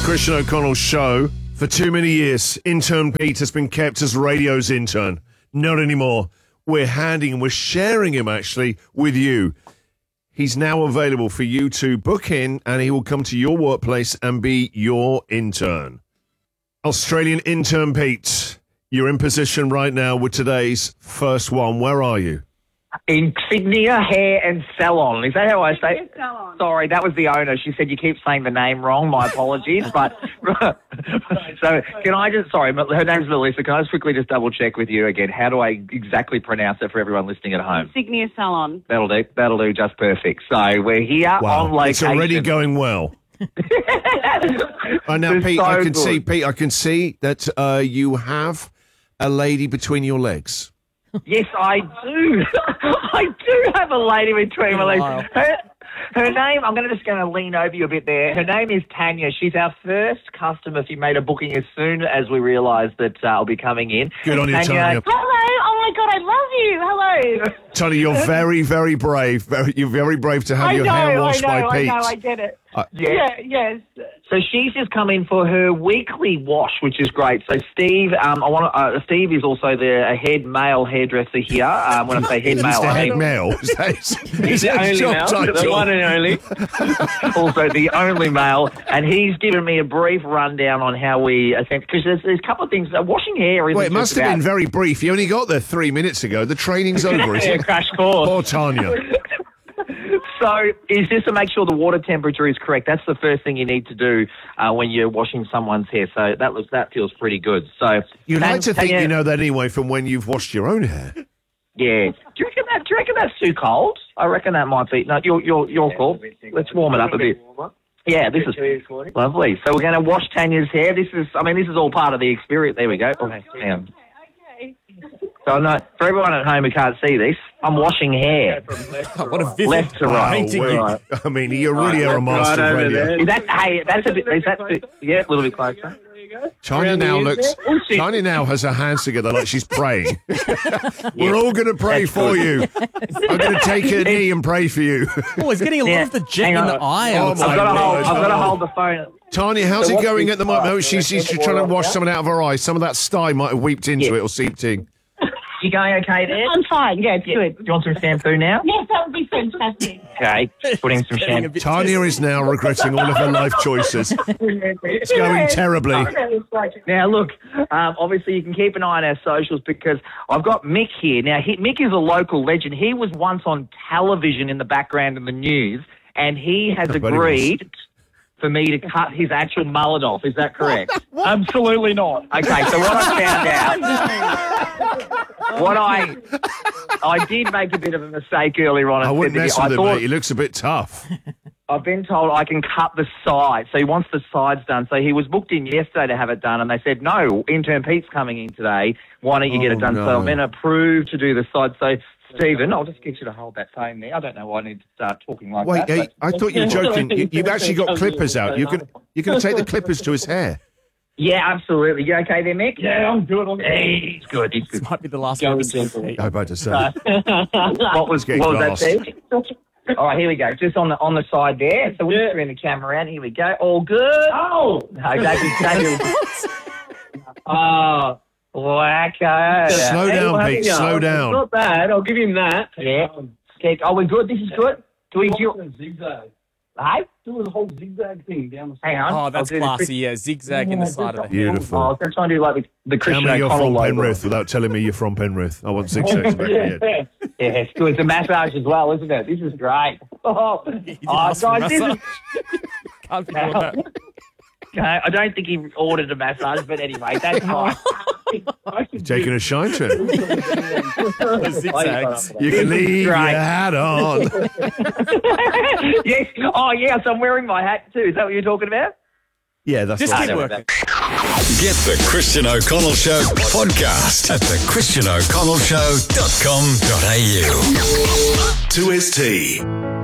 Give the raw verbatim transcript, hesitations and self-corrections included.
Christian O'Connell show. For too many years, intern Pete has been kept as radio's intern. Not anymore. We're handing him, we're sharing him actually with you. He's now available for you to book in, and he will come to your workplace and be your intern. Australian intern Pete, you're in position right now with today's first one. Where are you? Insignia Hair and Salon. Is that how I say it? Salon. Sorry, that was the owner. She said you keep saying the name wrong. My apologies. But so can I just, sorry, her name's Melissa. Can I just quickly just double check with you again? How do I exactly pronounce it for everyone listening at home? Insignia Salon. That'll do. That'll do just perfect. So we're here Wow, on location. it's already going well. uh, now, It's Pete, so I can good. see, Pete, I can see that uh, you have a lady between your legs. Yes, I do. I do have a lady between my legs. Her, her name, I'm going to just going to lean over you a bit there. Her name is Tanya. She's our first customer. She made a booking as soon as we realised that uh, I'll be coming in. Good on you, Tanya. Hello. Oh, my God. I love you. Hello. Tanya, you're very, very brave. Very, you're very brave to have I your know, hair I washed know, by I Pete. know. I get it. Uh, Yeah, yes. So she's just come in for her weekly wash, which is great. So Steve, um, I want uh, Steve is also the a head male hairdresser here. Um, when I say head He's male, the I head mean male. Is that his- is he's the that his only job male, the title? one and only. Also the only male, and he's given me a brief rundown on how we attempt, because there's, there's a couple of things. Uh, washing hair isn't Well, it just must have about- been very brief. You only got there three minutes ago. The training's over, isn't Yeah, it? crash course. Poor Tanya. So is just to make sure the water temperature is correct. That's the first thing you need to do uh, when you're washing someone's hair. So that looks that feels pretty good. So You'd Tan- like to think Tanya- you know that anyway from when you've washed your own hair. Yeah. Do you reckon that? Do you reckon that's too cold? I reckon that might be. No, you're you're you're cool. Let's warm it up a bit. Yeah, this is lovely. So we're going to wash Tanya's hair. This is, I mean, this is all part of the experience. There we go. Okay. Yeah. Okay. So no, for everyone at home who can't see this, I'm washing hair. What a vivid Left to right. painting. Well, I mean, you really are a master of radio. Is that, hey, that's a bit, is that, bit, yeah, a little bit closer. Tanya now looks. Tanya now has her hands together like she's praying. We're all going to pray That's for good. you. I'm going to take a knee and pray for you. Oh, he's getting a lot Yeah. of the jet Hang in on. the eye. Oh, I would my say. I've got to hold, Lord. I've got to hold the phone. Tanya, how's So it what's going the- at the moment? Oh, she's, she's trying to wash Yeah. something out of her eye. Some of that sty might have weeped into Yeah. it or seeped in. You going okay there? I'm fine. Yeah, it's Yeah. good. Do you want some shampoo now? Yes, that would be fantastic. Okay, putting some Getting a shampoo. bit Tanya is now regretting all of her life choices. It's going terribly. Now, look, um, obviously you can keep an eye on our socials because I've got Mick here. Now, he, Mick is a local legend. He was once on television in the background in the news, and he has I bet he was. agreed for me to cut his actual mullet off. Is that correct? Absolutely not. Okay, so what I found out, what I I did make a bit of a mistake earlier on. I and wouldn't said mess to you, with I him, thought- mate. He looks a bit tough. I've been told I can cut the sides. So he wants the sides done. So he was booked in yesterday to have it done, and they said, no, intern Pete's coming in today. Why don't you get Oh, it done? no. So I'm then approved to do the sides. So, Stephen, I'll just get you to hold that phone there. I don't know why I need to start talking like Wait, that. hey, but- I thought you were joking. You, you've actually got clippers out. You can you can take the clippers to his hair. Yeah, absolutely. You okay there, Mick? Yeah, I'm good. I'm good. Hey, he's good. He's This good. might be the last Go one. with gentle. I'm about to say. What was, getting what was that, glass. Steve? All right, here we go. Just on the on the side there. So we'll Yeah. just bring the camera around. Here we go. All good. Oh! No, don't be, don't be. Oh, wacko. Slow Hey, down, well, Pete. you know, Slow down. Not bad. I'll give him that. Yeah. Um, Okay. Oh, we're good. This is good. Do we do? a zigzag. Hey, Do the whole zigzag thing down the hang side. on. Oh, that's I'll do the classy. quick- Yeah, zigzag in the side of the hair. Oh, I Beautiful. was going to try and do like the, the Tell Christian me you're O'Connell from logo. Penrith without telling me you're from Penrith. I want zigzags back here. Yeah. Yeah, it's good. It's a massage as well, isn't it? This is great. Oh, You didn't oh ask for a guys, this is, massage. Can't be doing that. okay, I don't think he ordered a massage, but anyway, that's fine. You're taking a shine to him. The zigzags. You can leave your Right. hat on. Yes. Oh, yes, I'm wearing my hat too. Is that what you're talking about? Yeah, that's Just what keep know working. Get the Christian O'Connell Show podcast at the christian o'connell show dot com dot a u. To his tea.